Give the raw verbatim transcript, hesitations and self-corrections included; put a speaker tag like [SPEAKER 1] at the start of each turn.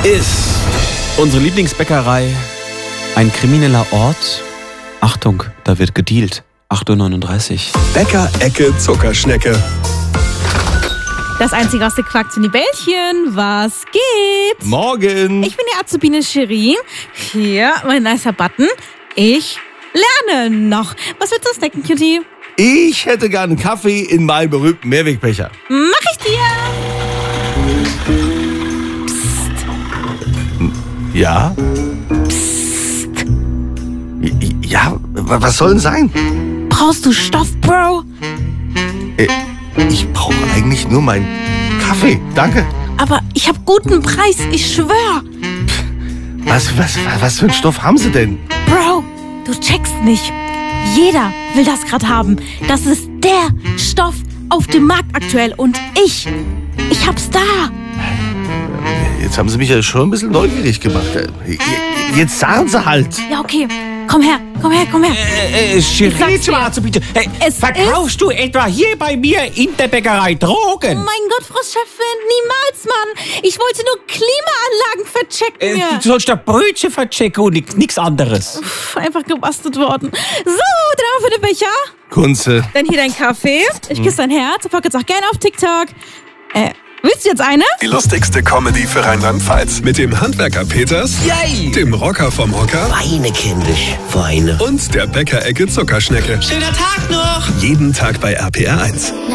[SPEAKER 1] Ist unsere Lieblingsbäckerei ein krimineller Ort? Achtung, da wird gedealt. acht Uhr neununddreißig.
[SPEAKER 2] Bäcker-Ecke Zuckerschnecke.
[SPEAKER 3] Das einzige aus der Quark-Bällchen, was gibt's?
[SPEAKER 2] Morgen.
[SPEAKER 3] Ich bin die Azubine Shirin. Hier, mein nicer Button. Ich lerne noch. Was willst du snacken, Cutie?
[SPEAKER 2] Ich hätte gern einen Kaffee in meinem berühmten Mehrwegbecher.
[SPEAKER 3] Mach ich dir.
[SPEAKER 2] Ja?
[SPEAKER 3] Psst.
[SPEAKER 2] Ja, was soll denn sein?
[SPEAKER 3] Brauchst du Stoff, Bro?
[SPEAKER 2] Ich brauche eigentlich nur meinen Kaffee. Danke.
[SPEAKER 3] Aber ich hab guten Preis, ich schwör.
[SPEAKER 2] Was, was, was für einen Stoff haben Sie denn?
[SPEAKER 3] Bro, du checkst nicht. Jeder will das gerade haben. Das ist der Stoff auf dem Markt aktuell. Und ich, ich hab's da.
[SPEAKER 2] Jetzt haben Sie mich ja schon ein bisschen neugierig gemacht. Jetzt sagen Sie halt.
[SPEAKER 3] Ja, okay. Komm her, komm her, komm her.
[SPEAKER 4] Äh, äh, Shirin, bitte. Hey,
[SPEAKER 3] Es
[SPEAKER 4] verkaufst du etwa hier bei mir in der Bäckerei Drogen?
[SPEAKER 3] Mein Gott, Frau Chefin, niemals, Mann. Ich wollte nur Klimaanlagen verchecken.
[SPEAKER 4] Äh,
[SPEAKER 3] ja.
[SPEAKER 4] du sollst da Brötchen verchecken und nichts anderes.
[SPEAKER 3] Pff, einfach gebastelt worden. So, drauf für den Becher.
[SPEAKER 2] Kunze.
[SPEAKER 3] Dann hier dein Kaffee. Ich küsse dein Herz. Folgt jetzt auch gerne auf TikTok. Äh, willst du jetzt eine?
[SPEAKER 5] Die lustigste Comedy für Rheinland-Pfalz. Mit dem Handwerker Peters,
[SPEAKER 4] Yay!
[SPEAKER 5] dem Rocker vom Hocker
[SPEAKER 6] Weine, kindisch, Weine.
[SPEAKER 5] und der Bäcker-Ecke Zuckerschnecke.
[SPEAKER 4] Schöner Tag noch!
[SPEAKER 5] Jeden Tag bei R P R eins.